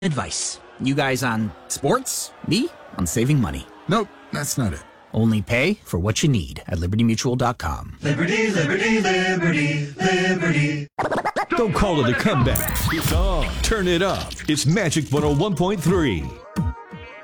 advice. You guys on sports, me on saving money. Nope, that's not it. Only pay for what you need at LibertyMutual.com. Liberty, liberty, liberty, liberty. Don't call it a comeback. It's on. Turn it up. It's Magic 101.3.